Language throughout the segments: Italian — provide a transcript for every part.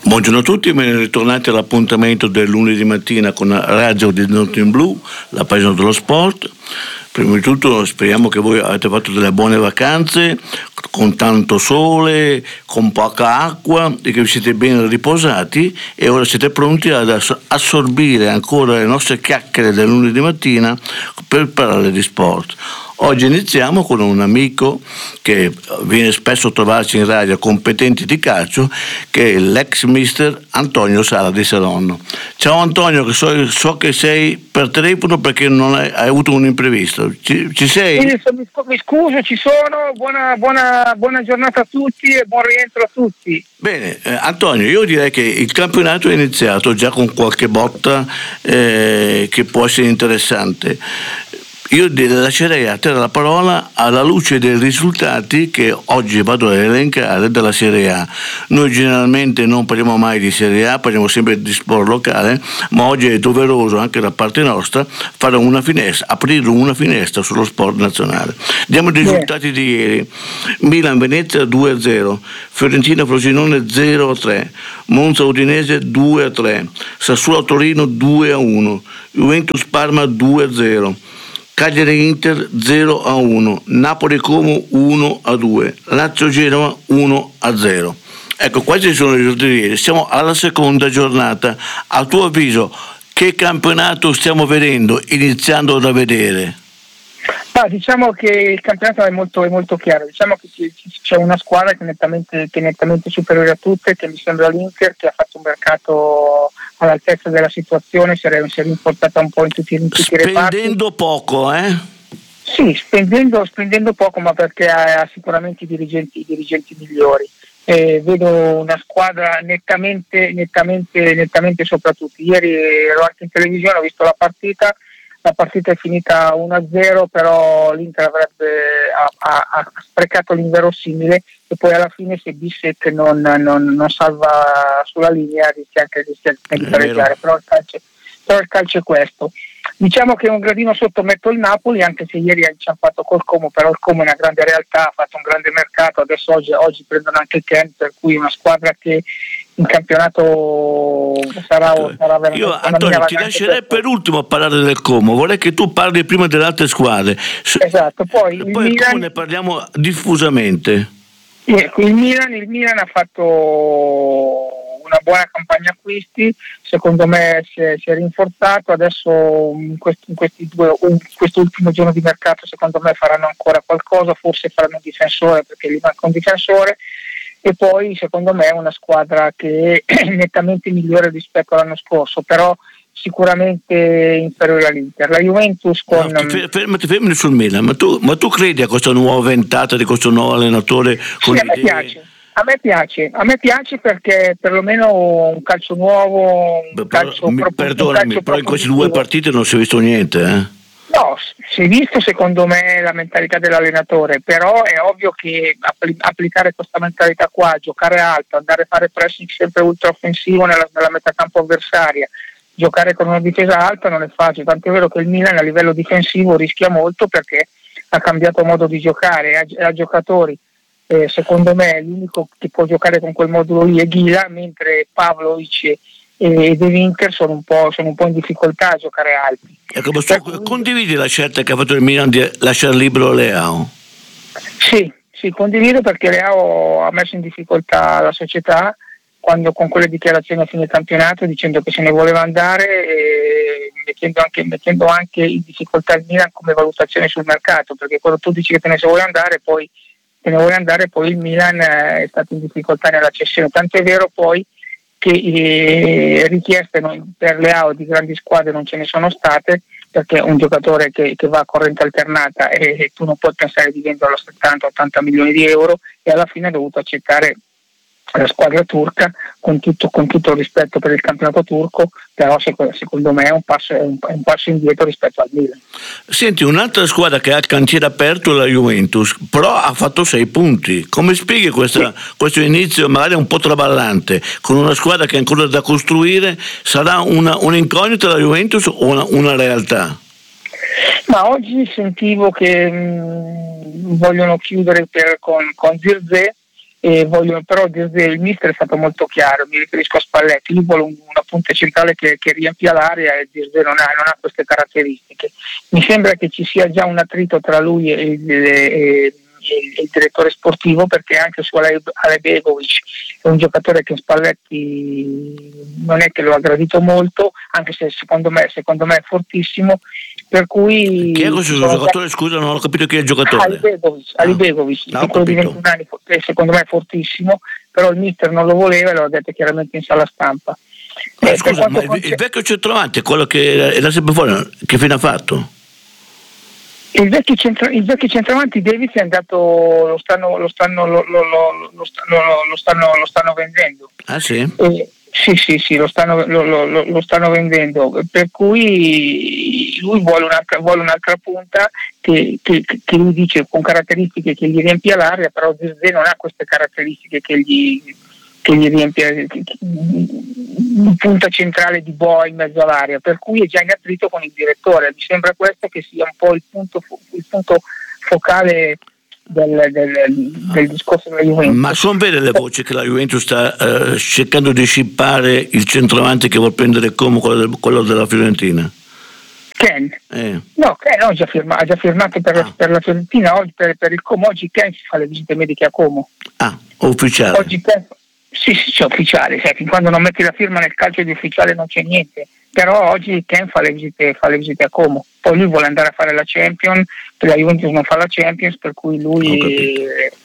Buongiorno a tutti, ben ritornati all'appuntamento del lunedì mattina con Radio Orizzonte in Blu, la pagina dello sport. Prima di tutto speriamo che voi avete fatto delle buone vacanze, con tanto sole, con poca acqua e che vi siete ben riposati e ora siete pronti ad assorbire ancora le nostre chiacchiere del lunedì mattina per parlare di sport. Oggi iniziamo con un amico che viene spesso a trovarci in radio, competenti di calcio, che è l'ex mister Antonio Sala di Saronno. Ciao Antonio, che so che sei per telefono perché non hai avuto un imprevisto. Ci sei? Mi scuso, ci sono. Buona giornata a tutti e buon rientro a tutti. Bene, Antonio, io direi che il campionato è iniziato già con qualche botta che può essere interessante. Io lascerei a te la parola alla luce dei risultati che oggi vado a elencare della Serie A. Noi generalmente non parliamo mai di Serie A, parliamo sempre di sport locale, ma oggi è doveroso anche da parte nostra fare aprire una finestra sullo sport nazionale. Diamo i risultati di ieri. Milan-Venezia 2-0, Fiorentina-Frosinone 0-3, Monza-Udinese 2-3, Sassuolo-Torino 2-1, Juventus-Parma 2-0, Cagliari-Inter 0-1, Napoli-Como 1-2, Lazio-Genova 1-0. Ecco, questi sono i risultati di ieri. Siamo alla seconda giornata. A tuo avviso, che campionato stiamo vedendo, iniziando da vedere? Diciamo che il campionato è molto chiaro. Diciamo che c'è una squadra che è nettamente superiore a tutte, che mi sembra l'Inter, che ha fatto un mercato all'altezza della situazione, si è rinforzata un po' in tutti i reparti. Spendendo poco, eh? Sì, spendendo poco, ma perché ha sicuramente i dirigenti migliori. Vedo una squadra nettamente sopra tutti. Ieri ero anche in televisione, ho visto la partita è finita 1-0, però l'Inter ha sprecato l'inverosimile e poi alla fine se Bissek non salva sulla linea rischia di pareggiare, però il calcio è questo. Diciamo che un gradino sotto metto il Napoli, anche se ieri ha inciampato col Como, però il Como è una grande realtà, ha fatto un grande mercato, adesso oggi prendono anche il Kent, per cui una squadra che in campionato sarà veramente. Io Antonio ti lascerei per ultimo a parlare del Como, vorrei che tu parli prima delle altre squadre. Esatto, poi il Milan, ne parliamo diffusamente. Il Milan ha fatto una buona campagna acquisti, secondo me si è rinforzato, adesso in quest'ultimo giorno di mercato secondo me faranno ancora qualcosa, forse faranno un difensore perché gli manca un difensore, e poi secondo me è una squadra che è nettamente migliore rispetto all'anno scorso, però sicuramente inferiore all'Inter. La Juventus con... Fermati sul Milan, ma tu credi a questa nuova ventata di questo nuovo allenatore? Sì, a me piace perché perlomeno un calcio nuovo, perdonami, però in queste due partite non si è visto niente, No, si è visto secondo me la mentalità dell'allenatore, però è ovvio che applicare questa mentalità qua, giocare alto, andare a fare pressing sempre ultra offensivo nella metà campo avversaria, giocare con una difesa alta non è facile, tanto è vero che il Milan a livello difensivo rischia molto perché ha cambiato modo di giocare, ha giocatori. Secondo me l'unico che può giocare con quel modulo lì è Ghila, mentre Pavlovic e De Winter sono un po' in difficoltà a giocare alti. Ecco, ma tu condividi la scelta che ha fatto il Milan di lasciare libero Leao? Sì, condivido perché Leao ha messo in difficoltà la società quando con quelle dichiarazioni a fine campionato dicendo che se ne voleva andare e mettendo anche in difficoltà il Milan come valutazione sul mercato, perché quando tu dici che te ne vuoi andare poi il Milan è stato in difficoltà nella cessione, tanto è vero poi che richieste per Leao di grandi squadre non ce ne sono state, perché è un giocatore che va a corrente alternata e tu non puoi pensare di venderlo a 70-80 milioni di euro, e alla fine ha dovuto accettare la squadra turca con tutto il rispetto per il campionato turco, però secondo me è un passo indietro rispetto al Milan. Senti, un'altra squadra che ha il cantiere aperto è la Juventus, però ha fatto 6 punti. Come spieghi questo inizio magari un po' traballante con una squadra che è ancora da costruire? Sarà un'incognita la Juventus o una realtà? Ma oggi sentivo che vogliono chiudere con Zirkzee, però il mister è stato molto chiaro, mi riferisco a Spalletti, lui vuole una punta centrale che riempia l'area, e Desde non ha queste caratteristiche. Mi sembra che ci sia già un attrito tra lui e il direttore sportivo, perché anche su Alebegovic è un giocatore che Spalletti non è che lo ha gradito molto, anche se secondo me è fortissimo, per cui... Chi è questo giocatore? Scusa, non ho capito chi è il giocatore. Alebegovic, quello di 21 anni, secondo me è fortissimo, però il mister non lo voleva e lo ha detto chiaramente in sala stampa. Scusa, ma il vecchio centravanti, quello che era sempre fuori, che fine ha fatto? Il vecchio centravanti Davis è andato, lo stanno vendendo. Ah sì? Sì, lo stanno vendendo, per cui lui vuole un'altra punta che lui dice con caratteristiche che gli riempia l'area, però Zirze non ha queste caratteristiche che gli riempie in punta centrale di boa in mezzo all'area, per cui è già in attrito con il direttore. Mi sembra questo che sia un po' il punto focale del discorso della Juventus. Ma sono vere le voci che la Juventus sta cercando di scippare il centravanti che vuol prendere come quello della Fiorentina? Ken? No, Ken oggi ha già firmato per la Fiorentina, oggi per il Como. Oggi Ken si fa le visite mediche a Como. Ufficiale? Oggi Ken, sì, c'è ufficiale, fin quando non metti la firma nel calcio di ufficiale non c'è niente, però oggi Ken fa le visite a Como, poi lui vuole andare a fare la Champions, la Juventus non fa la Champions, per cui lui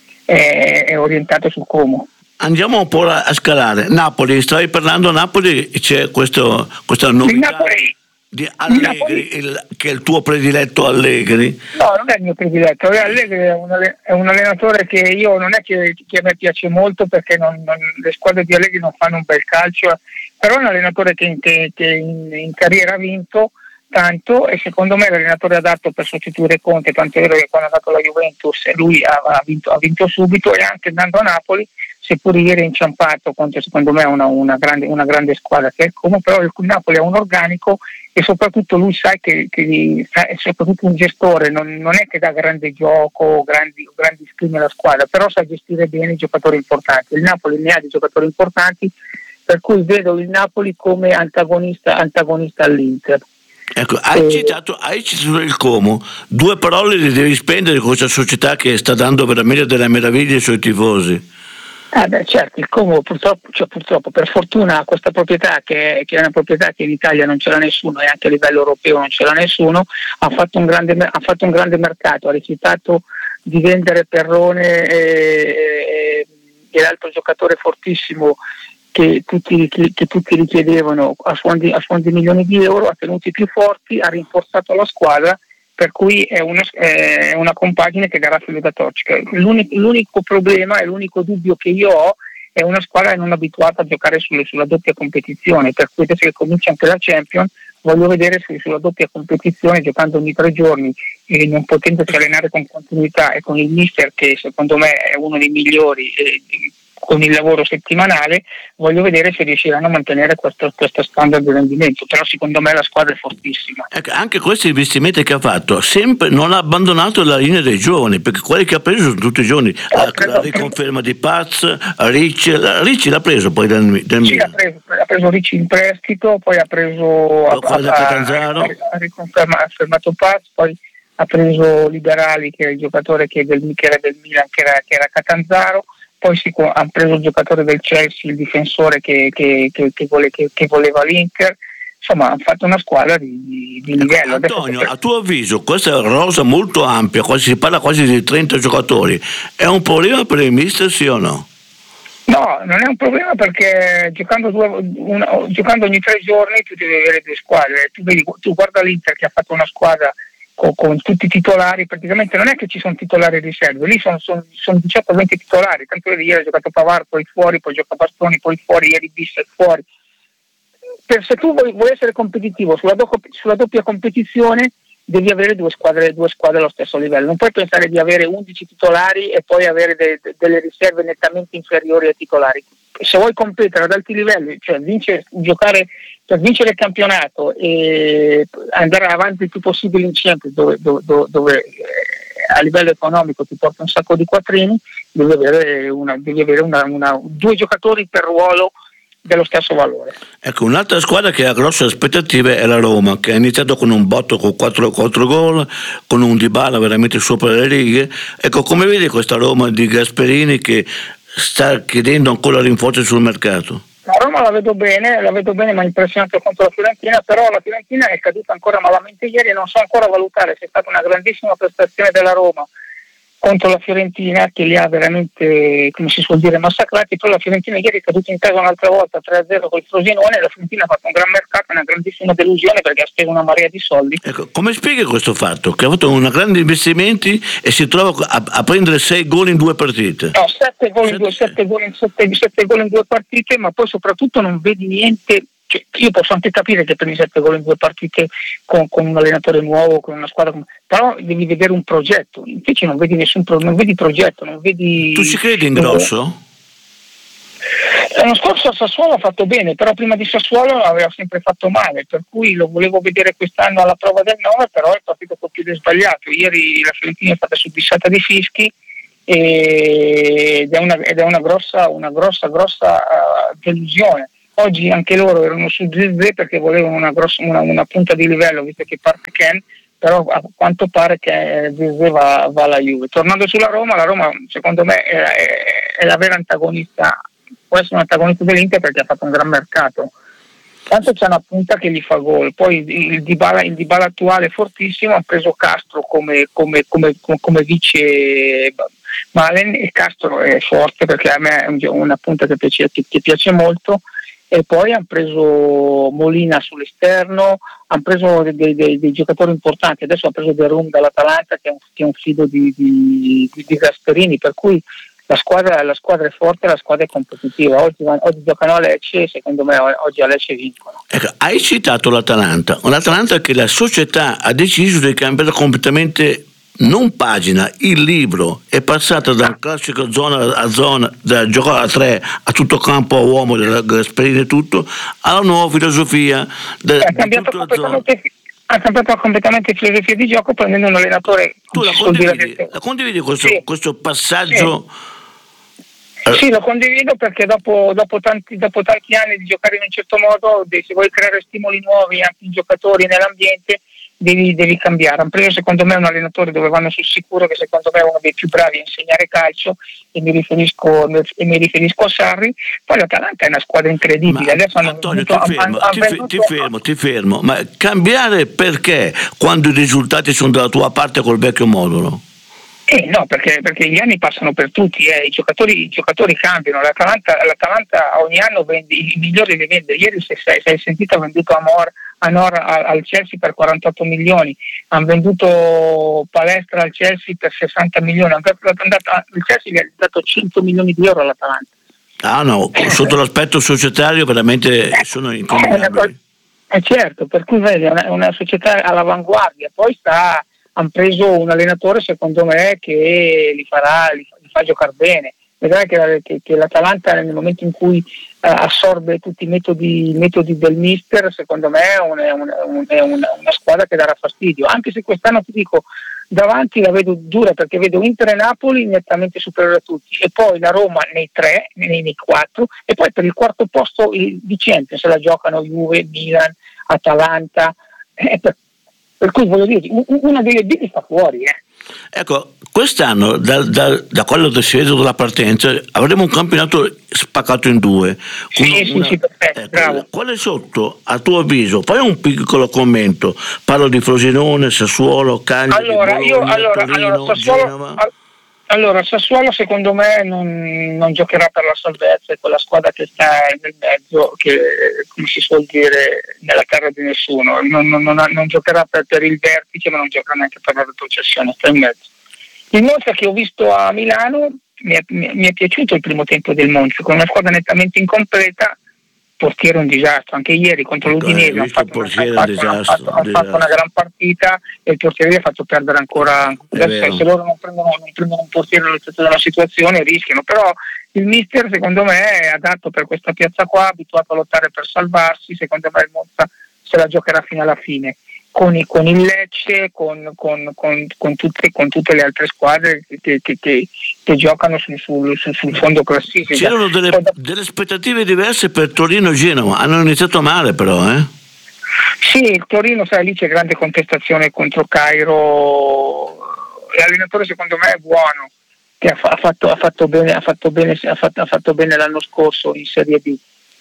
è orientato sul Como. Andiamo un po' a scalare. Napoli, stavi parlando, Napoli c'è questa novità di Allegri, che è il tuo prediletto Allegri? No, non è il mio prediletto. Allegri è un allenatore che io non è che a me piace molto, perché le squadre di Allegri non fanno un bel calcio, però è un allenatore che in carriera ha vinto tanto, e secondo me è l'allenatore adatto per sostituire Conte, tanto è vero che quando ha dato la Juventus lui ha vinto subito, e anche andando a Napoli, seppur ieri è inciampato. Conte secondo me è una grande squadra che è come, però il Napoli ha un organico, e soprattutto lui sa che è soprattutto un gestore, non è che dà grande gioco, grandi schemi alla squadra, però sa gestire bene i giocatori importanti. Il Napoli ne ha di giocatori importanti, per cui vedo il Napoli come antagonista all'Inter. Ecco, hai citato il Como, 2 parole le devi spendere con questa società che sta dando veramente delle meraviglie ai suoi tifosi. Certo, il Como purtroppo, per fortuna, ha questa proprietà che è una proprietà che in Italia non ce l'ha nessuno, e anche a livello europeo non ce l'ha nessuno. Ha fatto un grande mercato, ha rifiutato di vendere Perrone e l'altro giocatore fortissimo che tutti richiedevano a suon di milioni di euro, ha tenuto i più forti, ha rinforzato la squadra, per cui è una compagine che darà filo da torcere. L'unico problema e l'unico dubbio che io ho è una squadra non abituata a giocare sulla doppia competizione, per cui adesso che comincia anche la Champions voglio vedere sulla doppia competizione, giocando ogni 3 giorni e non potendosi allenare con continuità, e con il mister che secondo me è uno dei migliori, con il lavoro settimanale, voglio vedere se riusciranno a mantenere questo standard di rendimento, però secondo me la squadra è fortissima. Ecco, anche questi investimenti che ha fatto, sempre non ha abbandonato la linea dei giovani, perché quelli che ha preso sono tutti i giovani, la riconferma di Paz, Ricci l'ha preso poi dal Milan. Ha preso Ricci in prestito, poi ha preso ha fermato Paz, poi ha preso Liberali, che è il giocatore che era del Milan, che era Catanzaro. Poi hanno preso il giocatore del Chelsea, il difensore che voleva l'Inter. Insomma, hanno fatto una squadra di livello. Antonio, a tuo avviso, questa rosa molto ampia, si parla quasi di 30 giocatori, è un problema per il mister, sì o no? No, non è un problema, perché giocando ogni 3 giorni tu devi avere 2 squadre. Tu guarda l'Inter, che ha fatto una squadra con tutti i titolari, praticamente non è che ci sono titolari riserve, lì sono 18-20 titolari, tanto ieri ha giocato Pavard, poi fuori, poi gioca Bastoni, poi fuori, ieri Bissek fuori. Se tu vuoi essere competitivo sulla doppia competizione, devi avere 2 squadre allo stesso livello, non puoi pensare di avere 11 titolari e poi avere delle riserve nettamente inferiori ai titolari. Se vuoi competere ad alti livelli, cioè giocare per vincere il campionato e andare avanti il più possibile in Champions, dove a livello economico ti porta un sacco di quattrini, devi avere due giocatori per ruolo dello stesso valore. Ecco, un'altra squadra che ha grosse aspettative è la Roma, che ha iniziato con un botto con 4 gol, con un Dybala veramente sopra le righe. Ecco, come vedi questa Roma di Gasperini che sta chiedendo ancora rinforzi sul mercato? La Roma la vedo bene, ma è impressionante contro la Fiorentina, però la Fiorentina è caduta ancora malamente ieri e non so ancora valutare se è stata una grandissima prestazione della Roma contro la Fiorentina, che li ha veramente, come si suol dire, massacrati. Però la Fiorentina ieri è caduta in casa un'altra volta 3-0 col Frosinone, la Fiorentina ha fatto un gran mercato, una grandissima delusione perché ha speso una marea di soldi. Ecco, come spieghi questo fatto? Che ha fatto una grande investimenti e si trova a prendere 6 gol in 2 partite? No, 7 gol in 2 partite, ma poi soprattutto non vedi niente. Io posso anche capire che prendi 7 gol in 2 partite con un allenatore nuovo, con una squadra, però devi vedere un progetto. Invece non vedi non vedi progetto, non vedi. Tu ci credi in Grosso? L'anno scorso a Sassuolo ha fatto bene, però prima di Sassuolo aveva sempre fatto male, per cui lo volevo vedere quest'anno alla prova del 9, però è partito col piede sbagliato. Ieri la Fiorentina è stata soddisfatta di fischi ed è una grossa delusione. Oggi anche loro erano su Zizé perché volevano una punta di livello, visto che parte Ken, però a quanto pare che Zizé va alla Juve. Tornando sulla Roma, la Roma secondo me è la vera antagonista, può essere un antagonista dell'Inter perché ha fatto un gran mercato. Tanto c'è una punta che gli fa gol, poi il Dybala attuale è fortissimo, ha preso Castro come vice Malen, e Castro è forte perché a me è una punta che piace molto. E poi hanno preso Molina sull'esterno, hanno preso dei giocatori importanti. Adesso hanno preso De Roon dall'Atalanta che è un fido di Gasperini, per cui la squadra è forte, la squadra è competitiva. Oggi giocano a Lecce e secondo me oggi a Lecce vincono. Ecco, hai citato l'Atalanta che la società ha deciso di cambiare completamente, non pagina, il libro, è passata dal classico zona a zona, da giocare a 3 a tutto campo a uomo della Gasperini e tutto, alla nuova filosofia ha cambiato completamente filosofia di gioco prendendo un allenatore. Tu la condividi questo passaggio? Sì, lo condivido perché dopo tanti anni di giocare in un certo modo, se vuoi creare stimoli nuovi anche in giocatori nell'ambiente, devi cambiare. Hanno preso secondo me un allenatore dove vanno sul sicuro, che secondo me è uno dei più bravi a insegnare calcio, e mi riferisco a Sarri. Poi l'Atalanta è una squadra incredibile. Adesso Antonio, ti fermo, ma cambiare perché quando i risultati sono dalla tua parte col vecchio modulo? No, perché gli anni passano per tutti, i giocatori cambiano. L'Atalanta ogni anno vende i migliori, li vende. Ieri se hai sentito, ha venduto Anor al Chelsea per 48 milioni, hanno venduto Palestra al Chelsea per 60 milioni, il Chelsea gli ha dato 100 milioni di euro all'Atalanta. Ah no, sotto l'aspetto societario veramente sono incommentabili. Certo, per cui vedi, è una società all'avanguardia. Poi hanno preso un allenatore secondo me che li fa giocare bene. Vedrai che l'Atalanta nel momento in cui assorbe tutti i metodi del mister, secondo me è una squadra che darà fastidio, anche se quest'anno ti dico davanti la vedo dura, perché vedo Inter e Napoli nettamente superiore a tutti, e poi la Roma nei 4, e poi per il quarto posto di Champions se la giocano Juve, Milan, Atalanta, per cui voglio dire, una delle big sta fuori. Ecco, quest'anno da quello che si vede dalla partenza avremo un campionato spaccato in 2. Sì, perfetto, bravo. Quale sotto, a tuo avviso? Fai un piccolo commento, parlo di Frosinone, Sassuolo, Cagliari, Torino, Genova. Allora, Sassuolo secondo me non giocherà per la salvezza, è quella squadra che sta nel mezzo, che come si suol dire nella terra di nessuno, non giocherà per il vertice, ma non giocherà neanche per la retrocessione, sta in mezzo. Il Monza che ho visto a Milano mi è piaciuto il primo tempo del Monza, con una squadra nettamente incompleta, portiere un disastro, anche ieri contro l'Udinese hanno fatto una gran partita e il portiere gli ha fatto perdere ancora. Adesso se loro non prendono un portiere all'altezza della situazione rischiano, però il mister secondo me è adatto per questa piazza qua, abituato a lottare per salvarsi, secondo me il Monza se la giocherà fino alla fine. con il Lecce, con tutte le altre squadre che giocano sul fondo classifica. C'erano delle aspettative diverse per Torino e Genova, hanno iniziato male però, Sì, il Torino, sai, lì c'è grande contestazione contro Cairo. L'allenatore secondo me è buono, che ha fatto bene l'anno scorso in Serie B,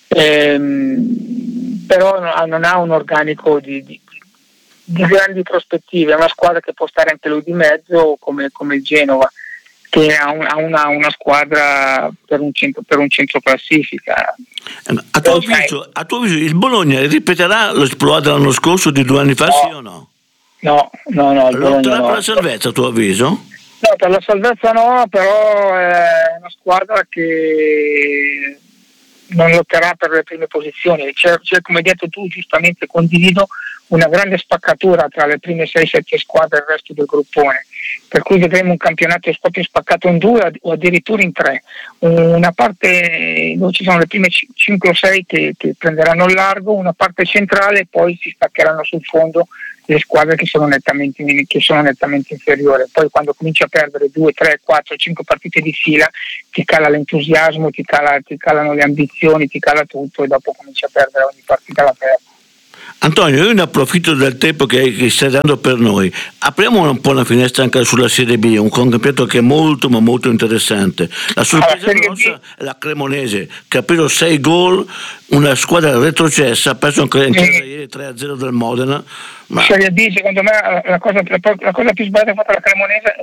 però non ha un organico di grandi prospettive. È una squadra che può stare anche lui di mezzo, come il Genova, che ha una squadra per un centro classifica. A tuo avviso il Bologna ripeterà l'esploit dell'anno scorso di 2 anni fa, no, sì o no? No, il Bologna no. Per la salvezza, a tuo avviso? No, per la salvezza no, però è una squadra che non lotterà per le prime posizioni. C'è, come hai detto tu, giustamente condivido, una grande spaccatura tra le prime 6-7 squadre e il resto del gruppone, per cui vedremo un campionato proprio spaccato in 2 o addirittura in 3. Una parte dove ci sono le prime 5 o 6 che prenderanno il largo, una parte centrale, e poi si staccheranno sul fondo le squadre che sono nettamente inferiori. Poi quando cominci a perdere 2, 3, 4, 5 partite di fila ti cala l'entusiasmo, ti calano le ambizioni, ti cala tutto, e dopo cominci a perdere ogni partita la perdi. Antonio, io ne approfitto del tempo che stai dando per noi. Apriamo un po' una finestra anche sulla Serie B, un campionato che è molto ma molto interessante. La sorpresa grossa è la Cremonese, che ha preso 6 gol, una squadra retrocessa, ha perso anche ieri 3-0 del Modena. Serie B, secondo me la cosa più sbagliata fatta la Cremonese,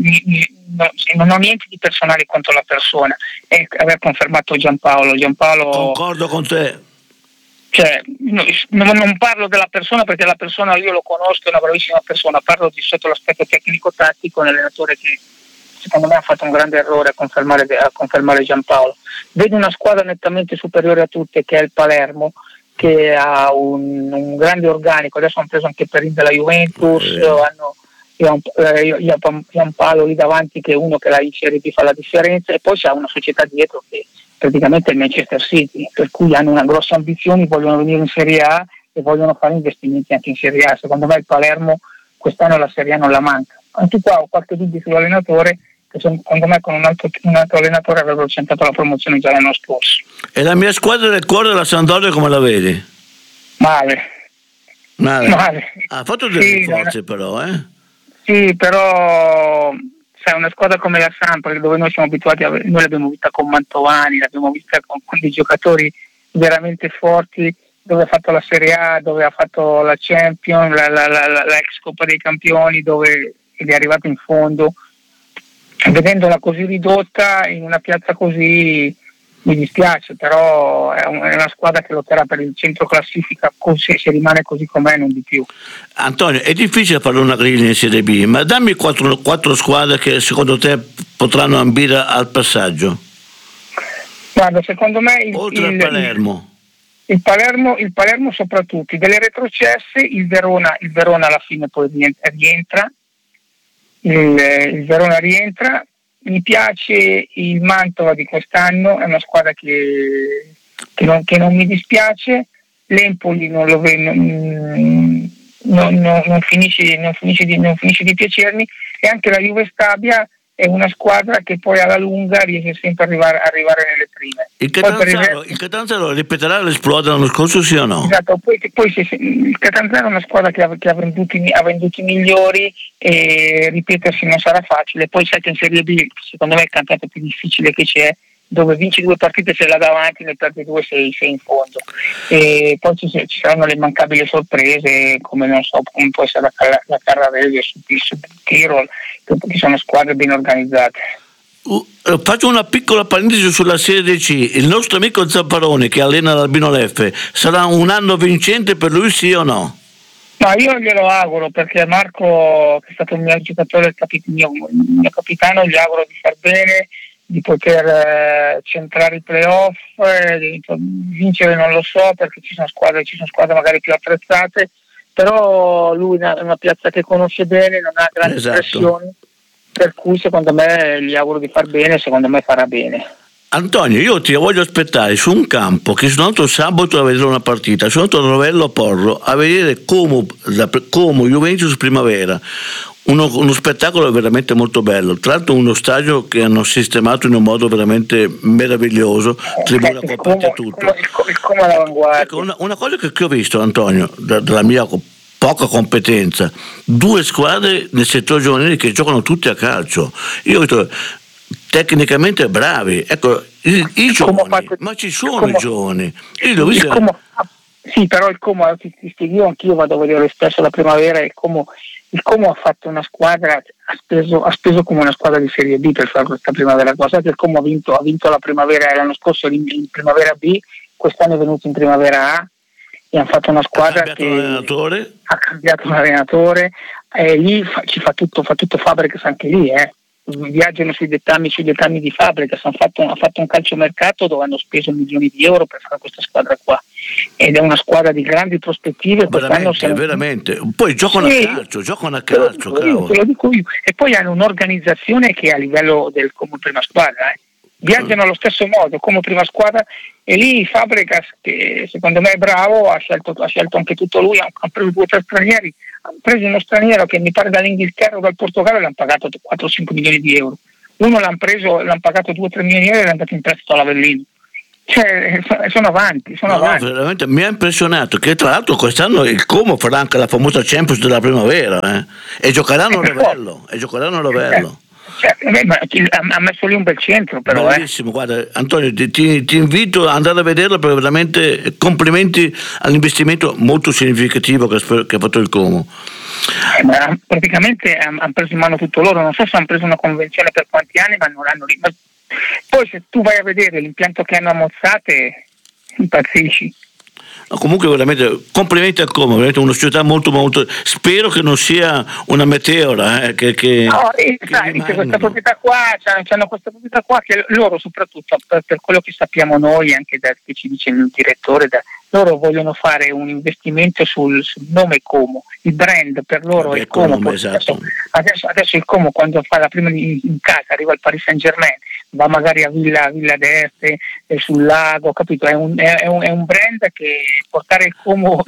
non ho niente di personale contro la persona, è aver confermato Giampaolo. Concordo con te. Cioè, non parlo della persona, perché la persona io lo conosco, è una bravissima persona, parlo sotto l'aspetto tecnico-tattico, un allenatore che secondo me ha fatto un grande errore a confermare Giampaolo. Vedo una squadra nettamente superiore a tutte, che è il Palermo, che ha un grande organico. Adesso hanno preso anche Perin della Juventus, hanno Giampaolo lì davanti, che è uno che la in Serie B fa la differenza, e poi c'è una società dietro che praticamente è il Manchester City, per cui hanno una grossa ambizione, vogliono venire in Serie A e vogliono fare investimenti anche in Serie A. Secondo me il Palermo quest'anno la Serie A non la manca. Anche qua ho qualche dubbio sull'allenatore, che secondo me con un altro allenatore avrebbero centrato la promozione già l'anno scorso. E la mia squadra del cuore della Sampdoria come la vedi? Male. Ha fatto delle forze però, Sì, però sai, una squadra come la Samp, dove noi siamo abituati, noi l'abbiamo vista con Mantovani, l'abbiamo vista con dei giocatori veramente forti, dove ha fatto la Serie A, dove ha fatto la Champions, la ex Coppa dei Campioni, dove ed è arrivato in fondo. Vedendola così ridotta in una piazza così, mi dispiace, però è una squadra che lotterà per il centro classifica, se rimane così com'è, non di più. Antonio, è difficile fare una griglia in Serie B, ma dammi quattro squadre che secondo te potranno ambire al passaggio. Guarda, secondo me oltre al Palermo. Il Palermo soprattutto, delle retrocesse, il Verona alla fine poi rientra, il Verona rientra. Mi piace il Mantova di quest'anno, è una squadra che non mi dispiace. L'Empoli non finisce di piacermi, e anche la Juve Stabia è una squadra che poi alla lunga riesce sempre a arrivare nelle prime. Il Catanzaro ripeterà l'esploit dell'anno scorso, sì o no? Esatto, poi il Catanzaro è una squadra che ha venduti migliori, e ripetersi non sarà facile. Poi sai che in Serie B secondo me è il campionato più difficile che c'è, dove vinci 2 partite sei là davanti, ne perdi 2 sei in fondo, e poi ci saranno le immancabili sorprese, come può essere la Carrarese su Tirol, che sono squadre ben organizzate. Faccio una piccola parentesi sulla Serie C. Il nostro amico Zamparoni, che allena l'Albino Leffe, sarà un anno vincente per lui, sì o no? No, io glielo auguro, perché Marco, che è stato il mio giocatore, il mio capitano, gli auguro di far bene, di poter centrare i playoff, vincere non lo so, perché ci sono squadre magari più attrezzate, però lui è una piazza che conosce bene, non ha grandi pressioni, per cui secondo me gli auguro di far bene, secondo me farà bene. Antonio, io ti voglio aspettare su un campo, che sono andato sabato a vedere una partita, sono andato a Rovello a Porro a vedere Como Juventus Primavera, uno spettacolo veramente molto bello, tra l'altro uno stadio che hanno sistemato in un modo veramente meraviglioso, tribuna coperta e tutto. Il Como all'avanguardia. Ecco, una cosa che ho visto, Antonio, dalla mia poca competenza, 2 squadre nel settore giovanile che giocano tutte a calcio. Io ho detto, tecnicamente bravi, ecco, i giovani, ma ci sono i giovani. Sì, però il Como, ti spiego, anch'io vado a vedere spesso la Primavera, il Como ha fatto una squadra, ha speso come una squadra di Serie B per fare questa Primavera. Guardate, il Como ha vinto la Primavera l'anno scorso in Primavera B, quest'anno è venuto in Primavera A e hanno fatto una squadra che ha cambiato l'allenatore, e lì fa tutto Fabregas anche lì, viaggiano sui dettami di Fabregas, ha fatto un calciomercato dove hanno speso milioni di euro per fare questa squadra qua, ed è una squadra di grandi prospettive. Veramente. Poi giocano a calcio, te lo dico io. E poi hanno un'organizzazione che è a livello del come prima squadra, viaggiano allo stesso modo come prima squadra, e lì Fabregas, che secondo me è bravo, ha scelto anche tutto lui, ha preso 2 o 3 stranieri, ha preso uno straniero che mi pare dall'Inghilterra o dal Portogallo e l'hanno pagato 4-5 milioni di euro, uno l'hanno pagato 2-3 milioni di euro e l'hanno dato in prestito all'Avellino. Cioè, sono avanti. Veramente mi ha impressionato che tra l'altro quest'anno il Como farà anche la famosa Champions della Primavera, e giocheranno a Rovello. Ha messo lì un bel centro, però. Bellissimo, guarda Antonio, ti invito ad andare a vederlo, perché veramente complimenti all'investimento molto significativo che ha fatto il Como. Ma praticamente hanno preso in mano tutto loro, non so se hanno preso una convenzione per quanti anni, ma non l'hanno poi se tu vai a vedere l'impianto che hanno a Mozzate impazzisci. No, comunque veramente complimenti al Como, veramente una società molto molto, spero che non sia una meteora sai, c'è questa proprietà qua, c'hanno questa proprietà qua che loro, soprattutto per quello che sappiamo noi, anche che ci dice il direttore, loro vogliono fare un investimento sul nome Como, il brand per loro è il Como. Esatto. Adesso il Como, quando fa la prima in casa, arriva al Paris Saint-Germain, va magari a Villa d'Este, sul lago, capito? È un brand che portare il Como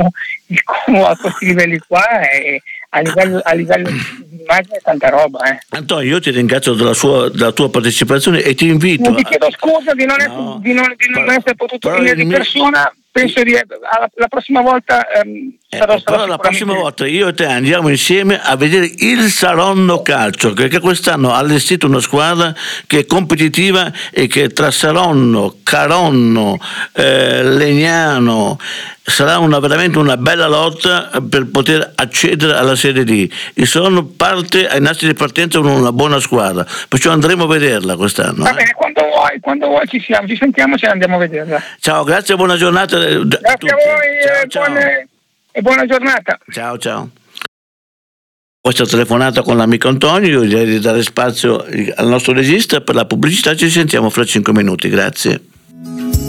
a questi livelli qua è, a livello di immagine, tanta roba. Antonio, io ti ringrazio della tua partecipazione e ti invito. Non ti chiedo scusa di non essere potuto venire di persona. Penso la prossima volta però la prossima volta io e te andiamo insieme a vedere il Saronno Calcio, perché quest'anno ha allestito una squadra che è competitiva e che tra Saronno, Caronno, Legnano sarà veramente una bella lotta per poter accedere alla Serie D. Il Saronno parte ai nastri di partenza con una buona squadra, perciò andremo a vederla quest'anno. Va bene, quando vuoi ci sentiamo, ce ne andiamo a vederla. Ciao, grazie e buona giornata. Grazie a voi, ciao. E buona giornata. Ciao. Questa telefonata con l'amico Antonio, io direi di dare spazio al nostro regista per la pubblicità, ci sentiamo fra 5 minuti, grazie.